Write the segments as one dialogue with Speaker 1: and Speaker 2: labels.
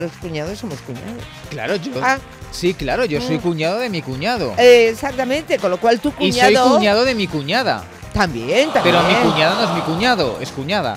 Speaker 1: Los cuñados somos cuñados.
Speaker 2: Claro, sí, claro, yo soy cuñado de mi cuñado.
Speaker 1: Exactamente, con lo cual tu cuñado...
Speaker 2: Y soy cuñado de mi cuñada.
Speaker 1: También.
Speaker 2: Pero mi cuñada no es mi cuñado, es cuñada.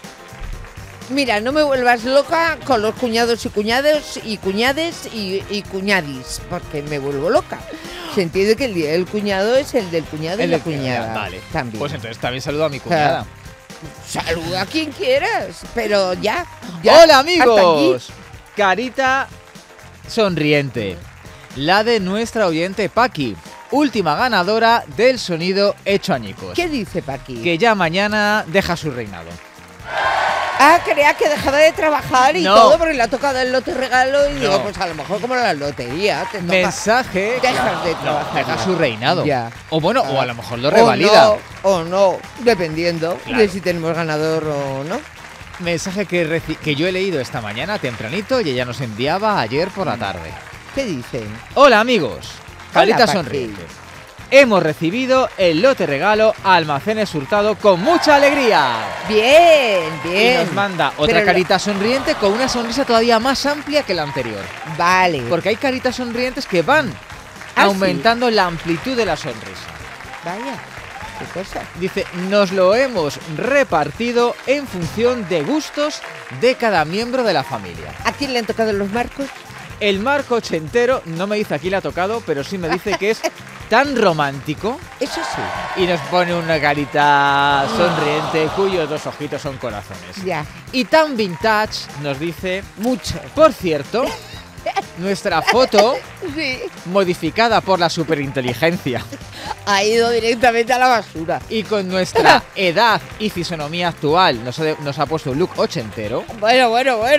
Speaker 1: Mira, no me vuelvas loca con los cuñados y cuñados y cuñades y cuñadis, porque me vuelvo loca. Se entiende que el día del cuñado es el del cuñado y la cuñada.
Speaker 2: Vale,
Speaker 1: también.
Speaker 2: Pues entonces también saludo a mi cuñada.
Speaker 1: Saluda a quien quieras, pero ya.
Speaker 2: ¡Hola, amigos! Carita sonriente. La de nuestra oyente Paqui, última ganadora del sonido hecho añicos.
Speaker 1: ¿Qué dice Paqui?
Speaker 2: Que ya mañana deja su reinado.
Speaker 1: Creía que dejaba de trabajar y todo porque le ha tocado el lote regalo y digo, pues a lo mejor como la lotería te toca.
Speaker 2: Mensaje.
Speaker 1: Dejas de trabajar.
Speaker 2: Deja su reinado.
Speaker 1: Ya.
Speaker 2: O bueno, o a lo mejor lo revalida.
Speaker 1: O no, dependiendo de si tenemos ganador o no.
Speaker 2: Mensaje que yo he leído esta mañana tempranito y ella nos enviaba ayer por la tarde.
Speaker 1: ¿Qué dicen?
Speaker 2: Hola, amigos. Carita
Speaker 1: Hola,
Speaker 2: sonriente. Hemos recibido el lote regalo Almacenes Hurtado con mucha alegría.
Speaker 1: Bien, bien.
Speaker 2: Y nos manda otra carita sonriente con una sonrisa todavía más amplia que la anterior.
Speaker 1: Vale.
Speaker 2: Porque hay caritas sonrientes que van aumentando la amplitud de la sonrisa.
Speaker 1: Vaya, qué cosa.
Speaker 2: Dice, nos lo hemos repartido en función de gustos de cada miembro de la familia.
Speaker 1: ¿A quién le han tocado los marcos?
Speaker 2: El marco ochentero, no me dice aquí le ha tocado, pero sí me dice que es tan romántico.
Speaker 1: Eso sí.
Speaker 2: Y nos pone una carita sonriente cuyos dos ojitos son corazones.
Speaker 1: Ya.
Speaker 2: Y tan vintage, nos dice...
Speaker 1: Mucho.
Speaker 2: Por cierto, nuestra foto, modificada por la superinteligencia,
Speaker 1: ha ido directamente a la basura.
Speaker 2: Y con nuestra edad y fisonomía actual nos ha puesto un look ochentero.
Speaker 1: Bueno.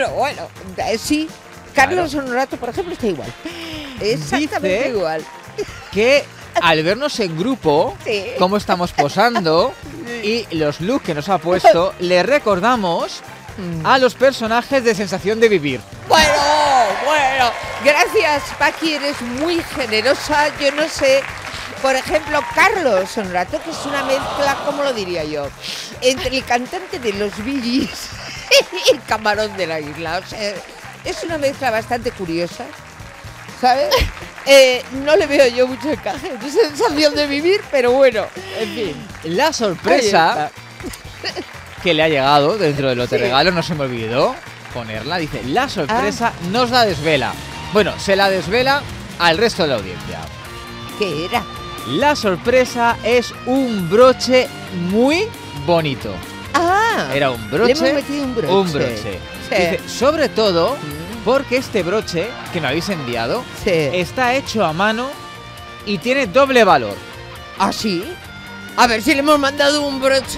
Speaker 1: Sí. Carlos Honorato, por ejemplo, está igual. Exactamente
Speaker 2: dice
Speaker 1: igual.
Speaker 2: Que al vernos en grupo, cómo estamos posando y los looks que nos ha puesto, le recordamos a los personajes de Sensación de Vivir.
Speaker 1: Bueno. Gracias, Paqui, eres muy generosa. Yo no sé. Por ejemplo, Carlos Honorato, que es una mezcla, ¿cómo lo diría yo? Entre el cantante de los Bee Gees y el camarón de la isla. O sea, es una mezcla bastante curiosa, ¿sabes? No le veo yo mucho encaje, no es Sensación de Vivir, pero bueno, en fin.
Speaker 2: La sorpresa que le ha llegado dentro del lote regalo, no se me olvidó ponerla, dice, la sorpresa nos la desvela. Bueno, se la desvela al resto de la audiencia.
Speaker 1: ¿Qué era?
Speaker 2: La sorpresa es un broche muy bonito. Era un broche.
Speaker 1: Le hemos metido un broche.
Speaker 2: Un broche. Dice, sobre todo porque este broche que me habéis enviado está hecho a mano y tiene doble valor.
Speaker 1: ¿Ah, sí? A ver si le hemos mandado un broche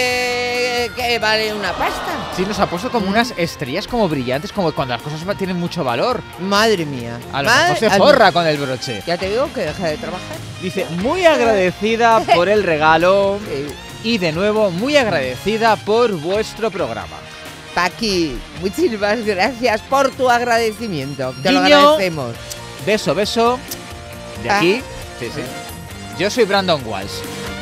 Speaker 1: que vale una pasta.
Speaker 2: Sí, nos ha puesto como unas estrellas como brillantes, como cuando las cosas tienen mucho valor.
Speaker 1: Madre mía.
Speaker 2: A lo mejor se forra con el broche.
Speaker 1: Ya te digo que deja de trabajar.
Speaker 2: Dice, muy agradecida por el regalo y de nuevo muy agradecida por vuestro programa.
Speaker 1: Paqui, muchísimas gracias por tu agradecimiento. Te lo
Speaker 2: Guiño,
Speaker 1: agradecemos.
Speaker 2: Beso. De aquí. Sí. Yo soy Brandon Walsh.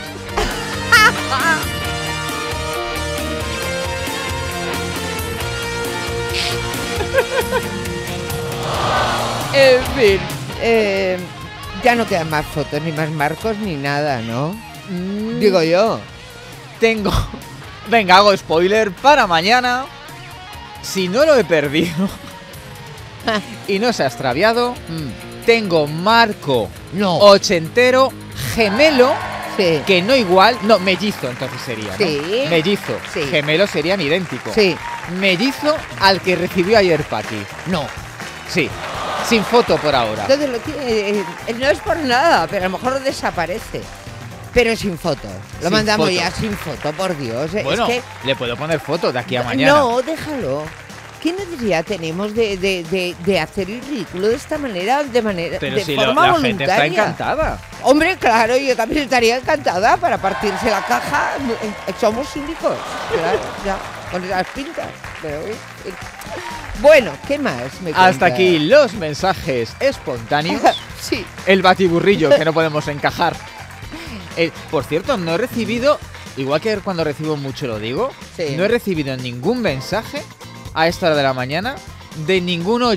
Speaker 1: En fin, ya no quedan más fotos, ni más marcos, ni nada, ¿no? Digo yo.
Speaker 2: Venga, hago spoiler para mañana. Si no lo he perdido y no se ha extraviado, tengo marco ochentero gemelo, que no igual, no, mellizo entonces sería, ¿no? Mellizo, gemelo serían idénticos. Mellizo al que recibió ayer Paqui.
Speaker 1: No.
Speaker 2: Sí, sin foto por ahora.
Speaker 1: Entonces no es por nada, pero a lo mejor desaparece. Pero sin foto. Lo mandamos ya sin foto, por Dios.
Speaker 2: Bueno,
Speaker 1: es que
Speaker 2: le puedo poner foto de aquí a mañana.
Speaker 1: No, déjalo. ¿Qué necesidad tenemos de hacer el ridículo de esta manera,
Speaker 2: Pero
Speaker 1: de
Speaker 2: si
Speaker 1: forma
Speaker 2: la
Speaker 1: voluntaria?
Speaker 2: gente está encantada.
Speaker 1: Hombre, claro, yo también estaría encantada para partirse la caja. Somos únicos, claro, ya, con esas pintas. Pero, bueno, ¿qué más me cuentas?
Speaker 2: Hasta aquí los mensajes espontáneos.
Speaker 1: Sí.
Speaker 2: El batiburrillo que no podemos encajar. Por cierto, no he recibido, igual que cuando recibo mucho lo digo, no he recibido ningún mensaje a esta hora de la mañana de ningún oyente